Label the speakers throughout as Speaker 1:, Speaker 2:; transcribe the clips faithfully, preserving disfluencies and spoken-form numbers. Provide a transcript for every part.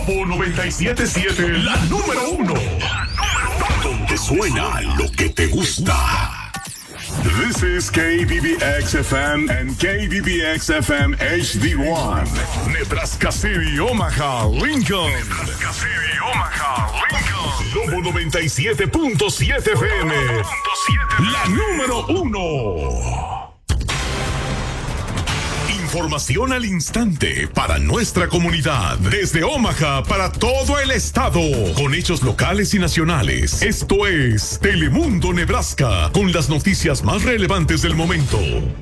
Speaker 1: Lobo noventa y siete punto siete, la número uno. Donde suena lo que te gusta. This is K B B X F M and K B B X F M H D one. Nebraska City, Omaha, Lincoln. Nebraska City, Omaha, Lincoln. Lobo noventa y siete punto siete F M. La número uno. Información al instante para nuestra comunidad. Desde Omaha para todo el estado. Con hechos locales y nacionales. Esto es Telemundo Nebraska. Con las noticias más relevantes del momento.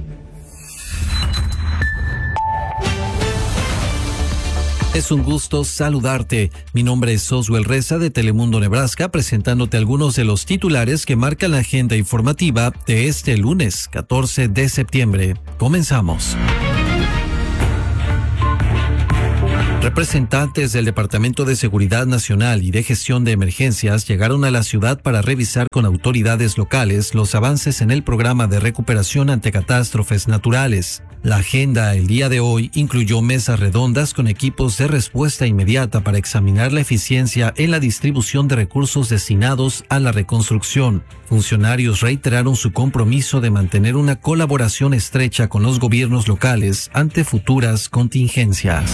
Speaker 2: Es un gusto saludarte. Mi nombre es Oswell Reza de Telemundo Nebraska, presentándote algunos de los titulares que marcan la agenda informativa de este lunes catorce de septiembre. Comenzamos. Representantes del Departamento de Seguridad Nacional y de Gestión de Emergencias llegaron a la ciudad para revisar con autoridades locales los avances en el programa de recuperación ante catástrofes naturales. La agenda el día de hoy incluyó mesas redondas con equipos de respuesta inmediata para examinar la eficiencia en la distribución de recursos destinados a la reconstrucción. Funcionarios reiteraron su compromiso de mantener una colaboración estrecha con los gobiernos locales ante futuras contingencias.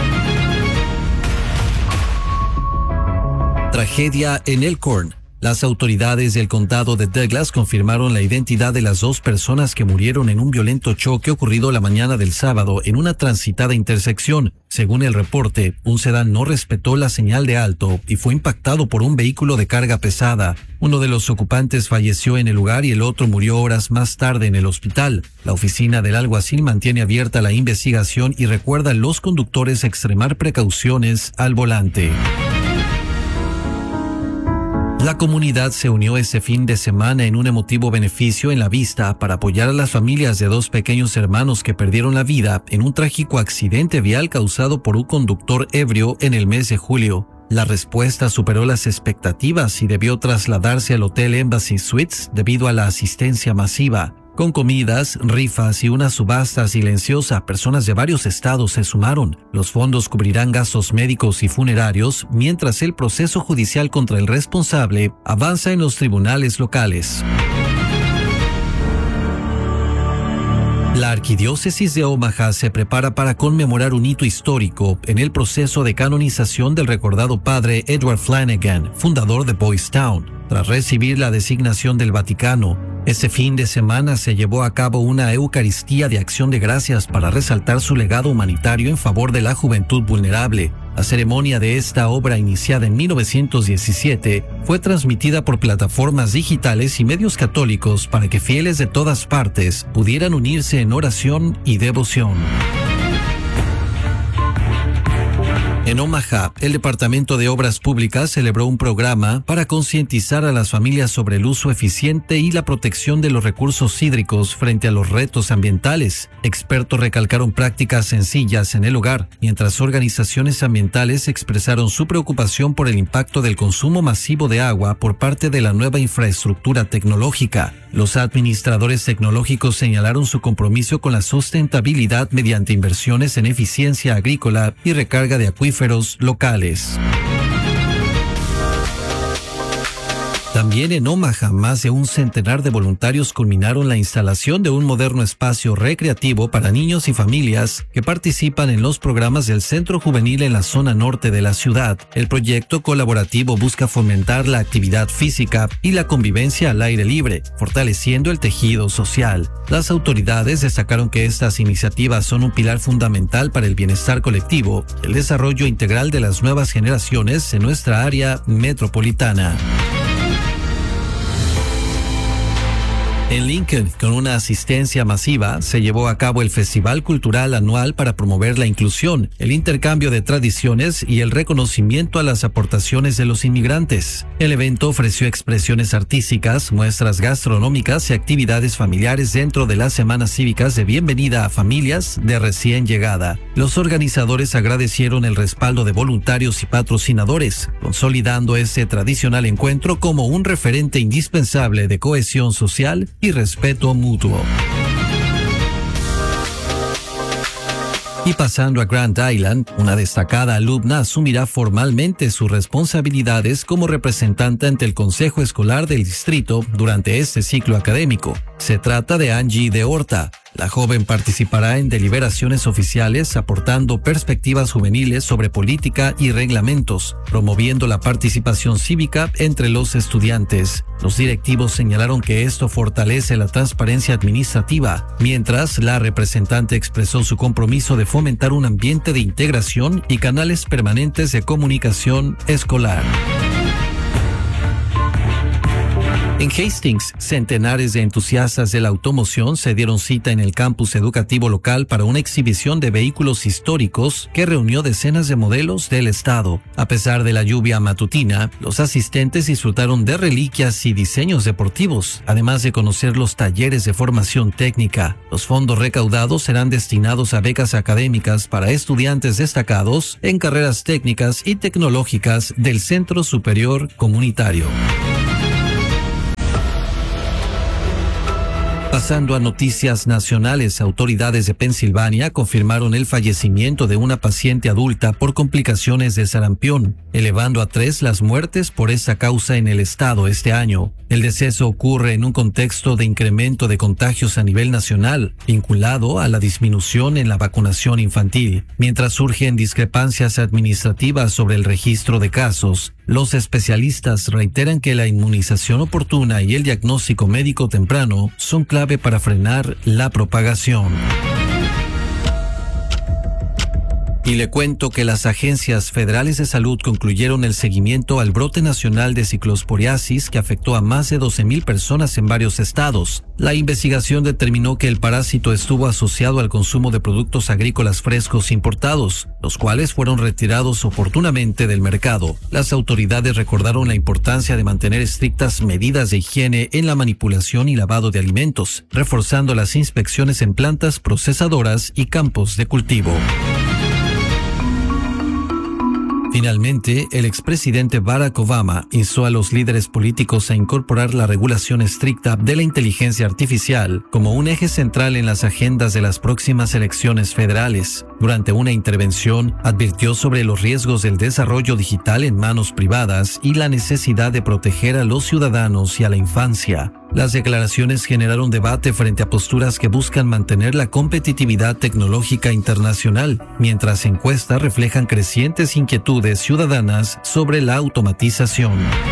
Speaker 2: Tragedia en Elkhorn. Las autoridades del condado de Douglas confirmaron la identidad de las dos personas que murieron en un violento choque ocurrido la mañana del sábado en una transitada intersección. Según el reporte, un sedán no respetó la señal de alto y fue impactado por un vehículo de carga pesada. Uno de los ocupantes falleció en el lugar y el otro murió horas más tarde en el hospital. La oficina del alguacil mantiene abierta la investigación y recuerda a los conductores extremar precauciones al volante. La comunidad se unió este fin de semana en un emotivo beneficio en La Vista para apoyar a las familias de dos pequeños hermanos que perdieron la vida en un trágico accidente vial causado por un conductor ebrio en el mes de julio. La respuesta superó las expectativas y debió trasladarse al Hotel Embassy Suites debido a la asistencia masiva. Con comidas, rifas y una subasta silenciosa, personas de varios estados se sumaron. Los fondos cubrirán gastos médicos y funerarios, mientras el proceso judicial contra el responsable avanza en los tribunales locales. La Arquidiócesis de Omaha se prepara para conmemorar un hito histórico en el proceso de canonización del recordado padre Edward Flanagan, fundador de Boys Town. Tras recibir la designación del Vaticano, este fin de semana se llevó a cabo una Eucaristía de Acción de Gracias para resaltar su legado humanitario en favor de la juventud vulnerable. La ceremonia de esta obra, iniciada en mil novecientos diecisiete, fue transmitida por plataformas digitales y medios católicos para que fieles de todas partes pudieran unirse en oración y devoción. En Omaha, el Departamento de Obras Públicas celebró un programa para concientizar a las familias sobre el uso eficiente y la protección de los recursos hídricos frente a los retos ambientales. Expertos recalcaron prácticas sencillas en el hogar, mientras organizaciones ambientales expresaron su preocupación por el impacto del consumo masivo de agua por parte de la nueva infraestructura tecnológica. Los administradores tecnológicos señalaron su compromiso con la sustentabilidad mediante inversiones en eficiencia agrícola y recarga de acuíferos locales. También en Omaha, más de un centenar de voluntarios culminaron la instalación de un moderno espacio recreativo para niños y familias que participan en los programas del Centro Juvenil en la zona norte de la ciudad. El proyecto colaborativo busca fomentar la actividad física y la convivencia al aire libre, fortaleciendo el tejido social. Las autoridades destacaron que estas iniciativas son un pilar fundamental para el bienestar colectivo y el desarrollo integral de las nuevas generaciones en nuestra área metropolitana. En Lincoln, con una asistencia masiva, se llevó a cabo el Festival Cultural Anual para promover la inclusión, el intercambio de tradiciones y el reconocimiento a las aportaciones de los inmigrantes. El evento ofreció expresiones artísticas, muestras gastronómicas y actividades familiares dentro de las semanas cívicas de bienvenida a familias de recién llegada. Los organizadores agradecieron el respaldo de voluntarios y patrocinadores, consolidando este tradicional encuentro como un referente indispensable de cohesión social y respeto mutuo. Y pasando a Grand Island, una destacada alumna asumirá formalmente sus responsabilidades como representante ante el Consejo Escolar del Distrito durante este ciclo académico. Se trata de Angie de Horta. La joven participará en deliberaciones oficiales aportando perspectivas juveniles sobre política y reglamentos, promoviendo la participación cívica entre los estudiantes. Los directivos señalaron que esto fortalece la transparencia administrativa, mientras la representante expresó su compromiso de fomentar un ambiente de integración y canales permanentes de comunicación escolar. En Hastings, centenares de entusiastas de la automoción se dieron cita en el campus educativo local para una exhibición de vehículos históricos que reunió decenas de modelos del estado. A pesar de la lluvia matutina, los asistentes disfrutaron de reliquias y diseños deportivos, además de conocer los talleres de formación técnica. Los fondos recaudados serán destinados a becas académicas para estudiantes destacados en carreras técnicas y tecnológicas del Centro Superior Comunitario. Pasando a noticias nacionales, autoridades de Pensilvania confirmaron el fallecimiento de una paciente adulta por complicaciones de sarampión, elevando a tres las muertes por esa causa en el estado este año. El deceso ocurre en un contexto de incremento de contagios a nivel nacional, vinculado a la disminución en la vacunación infantil. Mientras surgen discrepancias administrativas sobre el registro de casos, los especialistas reiteran que la inmunización oportuna y el diagnóstico médico temprano son clave para frenar la propagación. Y le cuento que las agencias federales de salud concluyeron el seguimiento al brote nacional de ciclosporiasis que afectó a más de doce mil personas en varios estados. La investigación determinó que el parásito estuvo asociado al consumo de productos agrícolas frescos importados, los cuales fueron retirados oportunamente del mercado. Las autoridades recordaron la importancia de mantener estrictas medidas de higiene en la manipulación y lavado de alimentos, reforzando las inspecciones en plantas procesadoras y campos de cultivo. Finalmente, el expresidente Barack Obama instó a los líderes políticos a incorporar la regulación estricta de la inteligencia artificial como un eje central en las agendas de las próximas elecciones federales. Durante una intervención, advirtió sobre los riesgos del desarrollo digital en manos privadas y la necesidad de proteger a los ciudadanos y a la infancia. Las declaraciones generaron debate frente a posturas que buscan mantener la competitividad tecnológica internacional, mientras encuestas reflejan crecientes inquietudes ciudadanas sobre la automatización.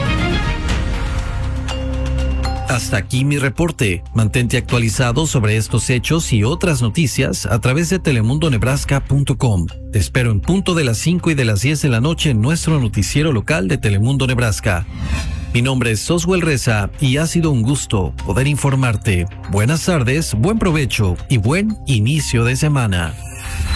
Speaker 2: Hasta aquí mi reporte. Mantente actualizado sobre estos hechos y otras noticias a través de telemundo nebraska punto com. Te espero en punto de las cinco y de las diez de la noche en nuestro noticiero local de Telemundo Nebraska. Mi nombre es Oswell Reza y ha sido un gusto poder informarte. Buenas tardes, buen provecho y buen inicio de semana.